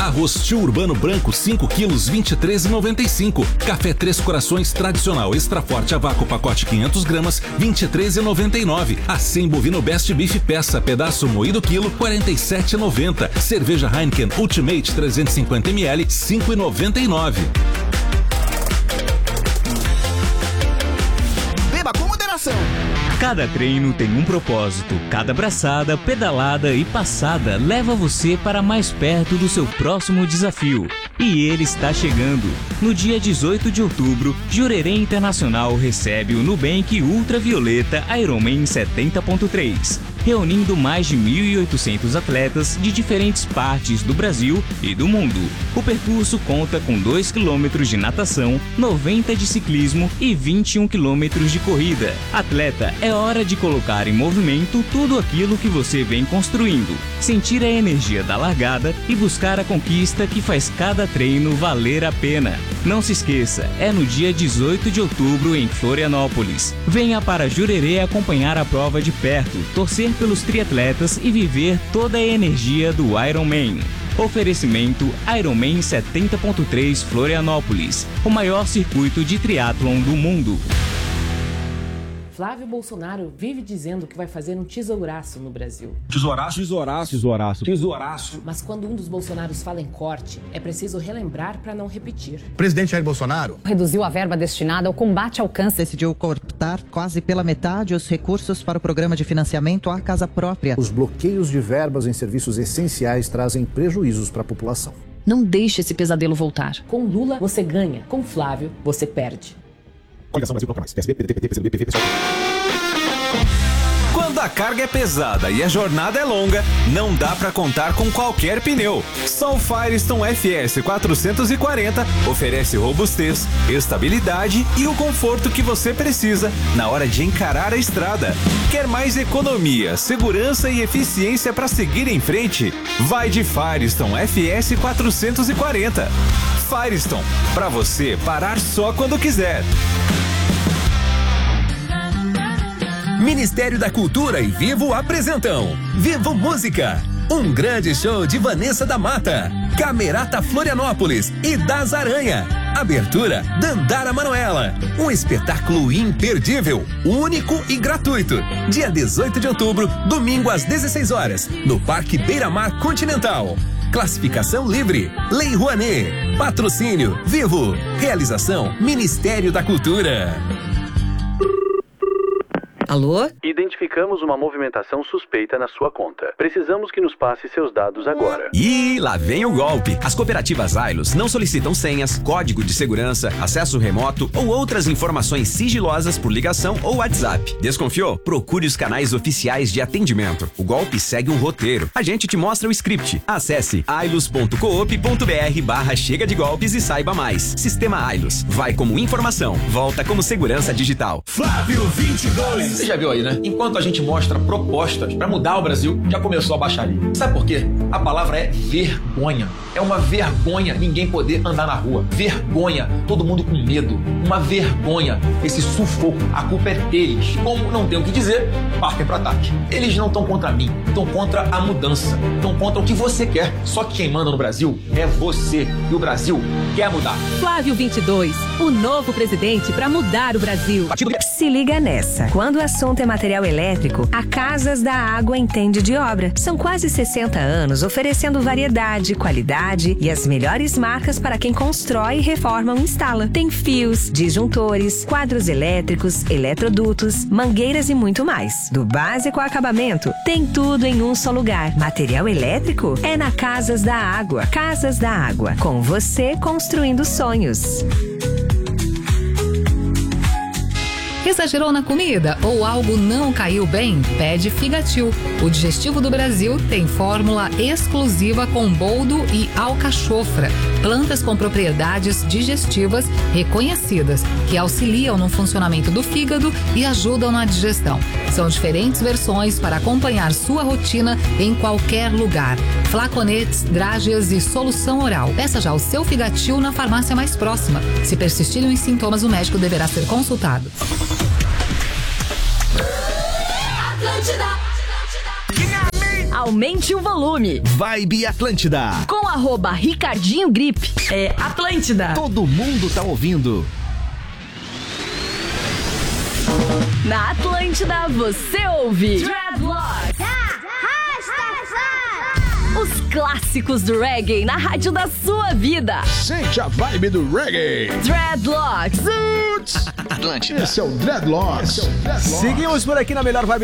Arroz Tio Urbano Branco 5 quilos 23,95. Café Três Corações tradicional extra forte a vácuo pacote 500 gramas 23,99. Acém bovino Best Beef peça pedaço moído quilo 47,90. Cerveja Heineken Ultimate 350 ml 5,99. Beba com moderação. Cada treino tem um propósito. Cada braçada, pedalada e passada leva você para mais perto do seu próximo desafio. E ele está chegando. No dia 18 de outubro, Jurerê Internacional recebe o Nubank Ultravioleta Ironman 70.3. Reunindo mais de 1.800 atletas de diferentes partes do Brasil e do mundo. O percurso conta com 2 km de natação, 90 de ciclismo e 21 km de corrida. Atleta, é hora de colocar em movimento tudo aquilo que você vem construindo. Sentir a energia da largada e buscar a conquista que faz cada treino valer a pena. Não se esqueça, é no dia 18 de outubro em Florianópolis. Venha para Jurerê acompanhar a prova de perto, torcer pelos triatletas e viver toda a energia do Ironman. Oferecimento Ironman 70.3 Florianópolis, o maior circuito de triatlon do mundo. Flávio Bolsonaro vive dizendo que vai fazer um tesouraço no Brasil. Tesouraço? Tesouraço. Tesouraço. Tesouraço. Mas quando um dos Bolsonaros fala em corte, é preciso relembrar para não repetir. O presidente Jair Bolsonaro reduziu a verba destinada ao combate ao câncer. Decidiu cortar quase pela metade os recursos para o programa de financiamento à casa própria. Os bloqueios de verbas em serviços essenciais trazem prejuízos para a população. Não deixe esse pesadelo voltar. Com Lula, você ganha. Com Flávio, você perde. Coligação Brasil Contra Mais. PSB, PDT, PCdoB, PV, PSOL. Quando a carga é pesada e a jornada é longa, não dá para contar com qualquer pneu. Só o Firestone FS 440 oferece robustez, estabilidade e o conforto que você precisa na hora de encarar a estrada. Quer mais economia, segurança e eficiência para seguir em frente? Vai de Firestone FS 440. Firestone, para você parar só quando quiser. Ministério da Cultura e Vivo apresentam Vivo Música, um grande show de Vanessa da Mata, Camerata Florianópolis e Das Aranha. Abertura Dandara Manuela, um espetáculo imperdível, único e gratuito. Dia 18 de outubro, domingo às 16 horas, no Parque Beira-Mar Continental. Classificação livre, Lei Rouanet, patrocínio Vivo, realização Ministério da Cultura. Alô? Identificamos uma movimentação suspeita na sua conta. Precisamos que nos passe seus dados agora. E lá vem o golpe. As cooperativas Ailos não solicitam senhas, código de segurança, acesso remoto ou outras informações sigilosas por ligação ou WhatsApp. Desconfiou? Procure os canais oficiais de atendimento. O golpe segue um roteiro. A gente te mostra o script. Acesse ailos.coop.br/chega de golpes e saiba mais. Sistema Ailos. Vai como informação, volta como segurança digital. Flávio 22. Você já viu aí, né? Enquanto a gente mostra propostas para mudar o Brasil, já começou a baixaria. Sabe por quê? A palavra é vergonha. É uma vergonha ninguém poder andar na rua. Vergonha, todo mundo com medo. Uma vergonha, esse sufoco. A culpa é deles. Como não tem o que dizer, partem para ataque. Eles não estão contra mim, estão contra a mudança. Estão contra o que você quer. Só que quem manda no Brasil é você. E o Brasil quer mudar. Flávio 22, o novo presidente para mudar o Brasil. Se liga nessa. Quando o assunto é material elétrico, a Casas da Água entende de obra. São quase 60 anos oferecendo variedade, qualidade e as melhores marcas para quem constrói, reforma ou instala. Tem fios, disjuntores, quadros elétricos, eletrodutos, mangueiras e muito mais. Do básico ao acabamento, tem tudo em um só lugar. Material elétrico é na Casas da Água. Casas da Água, com você construindo sonhos. Exagerou na comida ou algo não caiu bem? Pede Figatil. O digestivo do Brasil tem fórmula exclusiva com boldo e alcachofra, plantas com propriedades digestivas reconhecidas, que auxiliam no funcionamento do fígado e ajudam na digestão. São diferentes versões para acompanhar sua rotina em qualquer lugar. Flaconetes, drágeas e solução oral. Peça já o seu Figatil na farmácia mais próxima. Se persistirem os sintomas, o médico deverá ser consultado. Aumente o volume. Vibe Atlântida. Com a @Ricardinho Gripe. É Atlântida. Todo mundo tá ouvindo. Na Atlântida você ouve Dreadlocks. Os clássicos do reggae na rádio da sua vida. Sente a vibe do reggae. Dreadlocks. Atlântida. Esse é o Dreadlocks. Seguimos por aqui na melhor vibe